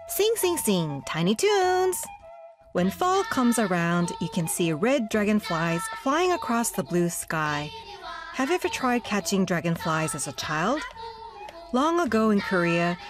Sing, sing, sing, Tiny Toons! When fall comes around, you can see red dragonflies flying across the blue sky. Have you ever tried catching dragonflies as a child? Long ago in Korea,